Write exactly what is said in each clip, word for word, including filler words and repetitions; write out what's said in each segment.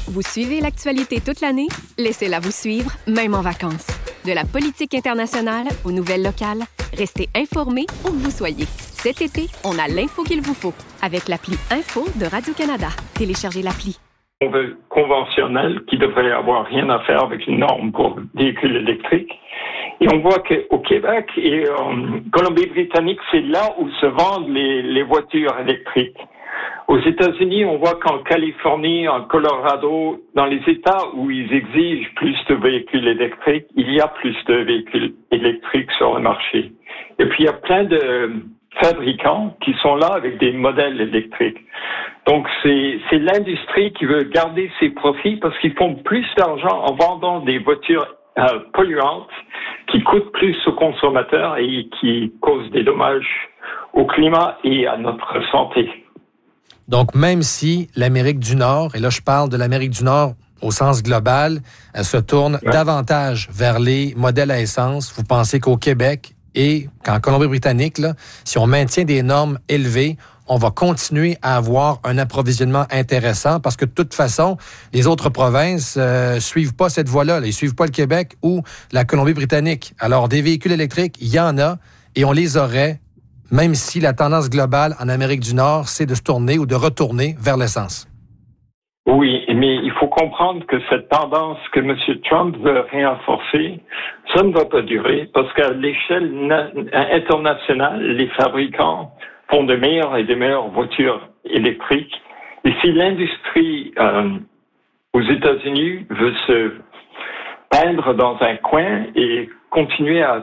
Vous suivez l'actualité toute l'année? Laissez-la vous suivre, même en vacances. De la politique internationale aux nouvelles locales, restez informés où que vous soyez. Cet été, on a l'info qu'il vous faut avec l'appli Info de Radio-Canada. Téléchargez l'appli. On veut conventionnel qui devrait avoir rien à faire avec une norme pour véhicules électriques. Et on voit qu'au Québec et en Colombie-Britannique, c'est là où se vendent les, les voitures électriques. Aux États-Unis, on voit qu'en Californie, en Colorado, dans les États où ils exigent plus de véhicules électriques, il y a plus de véhicules électriques sur le marché. Et puis, il y a plein de fabricants qui sont là avec des modèles électriques. Donc, c'est, c'est l'industrie qui veut garder ses profits parce qu'ils font plus d'argent en vendant des voitures euh, polluantes qui coûtent plus aux consommateurs et qui causent des dommages au climat et à notre santé. Donc, même si l'Amérique du Nord, et là je parle de l'Amérique du Nord au sens global, elle se tourne ouais. davantage vers les modèles à essence, vous pensez qu'au Québec et qu'en Colombie-Britannique, là, si on maintient des normes élevées, on va continuer à avoir un approvisionnement intéressant parce que de toute façon, les autres provinces euh, suivent pas cette voie-là. Là. Ils suivent pas le Québec ou la Colombie-Britannique. Alors, des véhicules électriques, il y en a et on les aurait, même si la tendance globale en Amérique du Nord, c'est de se tourner ou de retourner vers l'essence. Oui, mais il faut comprendre que cette tendance que M. Trump veut renforcer, ça ne va pas durer parce qu'à l'échelle na- internationale, les fabricants font de meilleures et de meilleures voitures électriques. Et si l'industrie euh, aux États-Unis veut se peindre dans un coin et continuer à,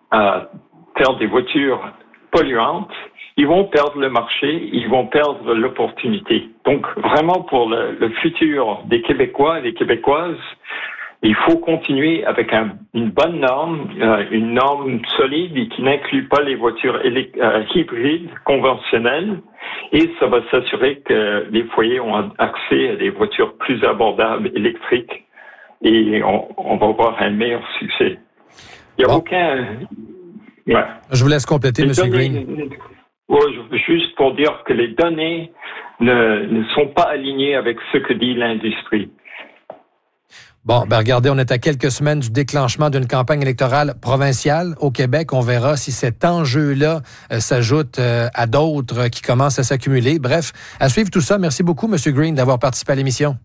à faire des voitures polluantes, ils vont perdre le marché, ils vont perdre l'opportunité. Donc, vraiment, pour le, le futur des Québécois et des Québécoises, il faut continuer avec un, une bonne norme, euh, une norme solide et qui n'inclut pas les voitures élect- euh, hybrides conventionnelles. Et ça va s'assurer que les foyers ont accès à des voitures plus abordables électriques et on, on va avoir un meilleur succès. Il n'y a bon. aucun... Ouais. Je vous laisse compléter, M. Green. Ouais, juste pour dire que les données ne, ne sont pas alignées avec ce que dit l'industrie. Bon, ben regardez, on est à quelques semaines du déclenchement d'une campagne électorale provinciale au Québec. On verra si cet enjeu-là euh, s'ajoute euh, à d'autres qui commencent à s'accumuler. Bref, à suivre tout ça. Merci beaucoup, M. Green, d'avoir participé à l'émission.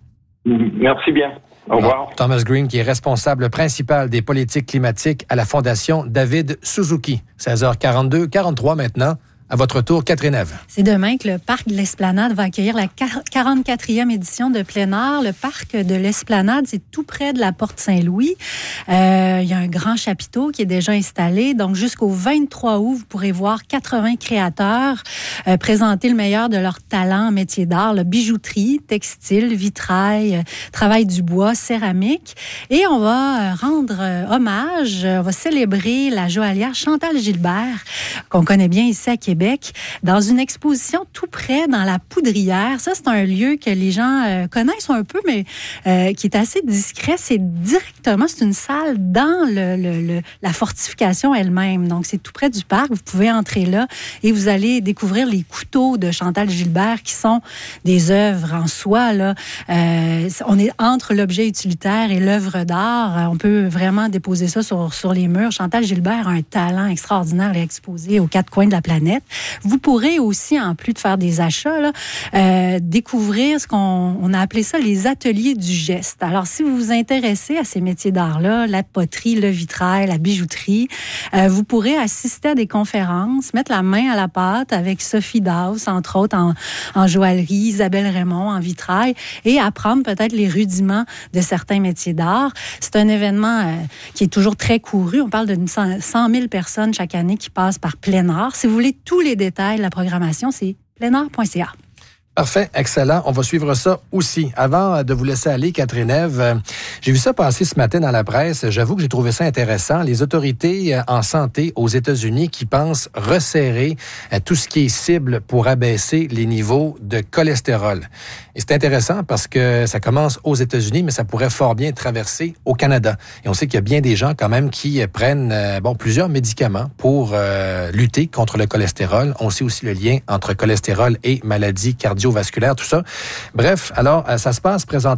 Merci bien. Au revoir. Alors, Thomas Green, qui est responsable principal des politiques climatiques à la Fondation David Suzuki. seize heures quarante-deux, quarante-trois maintenant. À votre tour, Catherine Ève. C'est demain que le Parc de l'Esplanade va accueillir la quarante-quatrième édition de plein air. Le Parc de l'Esplanade, c'est tout près de la Porte Saint-Louis. Euh, il y a un grand chapiteau qui est déjà installé. Donc, jusqu'au vingt-trois août, vous pourrez voir quatre-vingts créateurs euh, présenter le meilleur de leur talent en métier d'art, là, bijouterie, textile, vitrail, euh, travail du bois, céramique. Et on va euh, rendre euh, hommage, euh, on va célébrer la joaillière Chantal Gilbert, qu'on connaît bien ici à Québec, dans une exposition tout près dans la Poudrière. Ça, c'est un lieu que les gens euh, connaissent un peu, mais euh, qui est assez discret. C'est directement, c'est une salle dans le, le, le, la fortification elle-même. Donc, c'est tout près du parc. Vous pouvez entrer là et vous allez découvrir les couteaux de Chantal Gilbert qui sont des œuvres en soi. Là. Euh, on est entre l'objet utilitaire et l'œuvre d'art. On peut vraiment déposer ça sur, sur les murs. Chantal Gilbert a un talent extraordinaire à exposer aux quatre coins de la planète. Vous pourrez aussi, en plus de faire des achats, là, euh, découvrir ce qu'on on a appelé ça les ateliers du geste. Alors, si vous vous intéressez à ces métiers d'art-là, la poterie, le vitrail, la bijouterie, euh, vous pourrez assister à des conférences, mettre la main à la pâte avec Sophie Daus, entre autres en, en joaillerie, Isabelle Raymond en vitrail, et apprendre peut-être les rudiments de certains métiers d'art. C'est un événement euh, qui est toujours très couru. On parle de cent mille personnes chaque année qui passent par plein art. Si vous voulez tous les détails de la programmation, c'est plein art point c a. Parfait, excellent. On va suivre ça aussi. Avant de vous laisser aller, Catherine Ève, j'ai vu ça passer ce matin dans la presse. J'avoue que j'ai trouvé ça intéressant. Les autorités en santé aux États-Unis qui pensent resserrer tout ce qui est cible pour abaisser les niveaux de cholestérol. Et c'est intéressant parce que ça commence aux États-Unis, mais ça pourrait fort bien traverser au Canada. Et on sait qu'il y a bien des gens quand même qui prennent euh, bon plusieurs médicaments pour euh, lutter contre le cholestérol. On sait aussi le lien entre cholestérol et maladies cardiovasculaires, tout ça. Bref, alors, ça se passe présentement